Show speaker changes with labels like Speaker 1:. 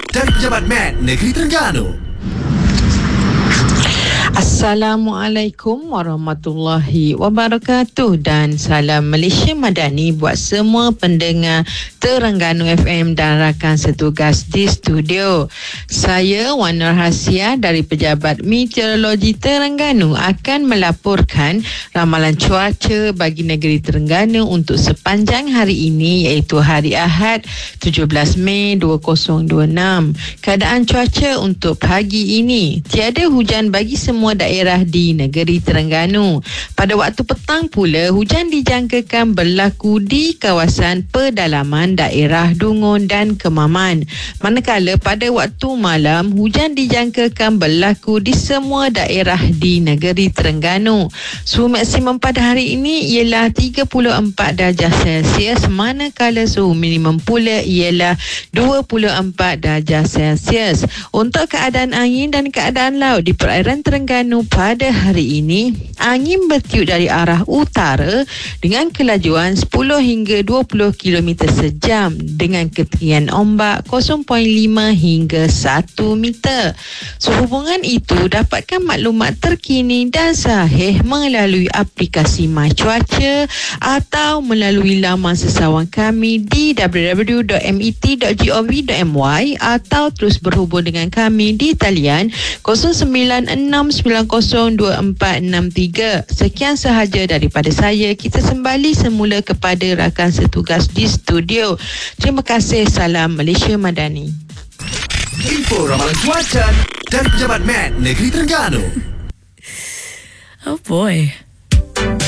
Speaker 1: dari Pejabat Mat Negeri Terengganu.
Speaker 2: Assalamualaikum warahmatullahi wabarakatuh dan salam Malaysia Madani buat semua pendengar Terengganu FM dan rakan setugas di studio. Saya Wan Nur Hasia dari Pejabat Meteorologi Terengganu akan melaporkan ramalan cuaca bagi negeri Terengganu untuk sepanjang hari ini, iaitu hari Ahad 17 Mei 2026. Keadaan cuaca untuk pagi ini, tiada hujan bagi semua daerah di negeri Terengganu. Pada waktu petang pula, hujan dijangkakan berlaku di kawasan pedalaman daerah Dungun dan Kemaman. Manakala pada waktu malam, hujan dijangkakan berlaku di semua daerah di negeri Terengganu. Suhu maksimum pada hari ini ialah 34 darjah Celsius, manakala suhu minimum pula ialah 24 darjah Celsius. Untuk keadaan angin dan keadaan laut di perairan Terengganu pada hari ini, angin bertiup dari arah utara dengan kelajuan 10 hingga 20 km sejam dengan ketinggian ombak 0.5 hingga 1 meter. Sehubungan itu, dapatkan maklumat terkini dan sahih melalui aplikasi My Cuaca atau melalui laman sesawang kami di www.met.gov.my atau terus berhubung dengan kami di talian 0969024463. Sekian sahaja daripada saya. Kita kembali semula kepada rakan setugas di studio. Terima kasih. Salam Malaysia Madani.
Speaker 1: Info ramalan cuaca dari Pejabat Mat Negeri Terengganu.
Speaker 3: Oh boy.